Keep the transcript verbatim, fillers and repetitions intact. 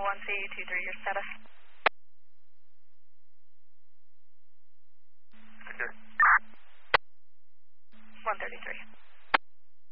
one C two three, your status. Secure. one thirty-three.